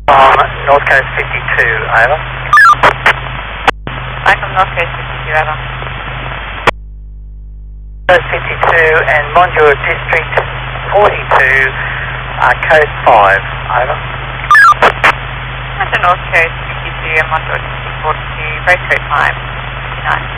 North Coast 52, over. Back on North Coast 52, over. Coast 52 and Mondure District 42, code 5, over. Back on North Coast 52 and Mondure District 42, both code 5, 59.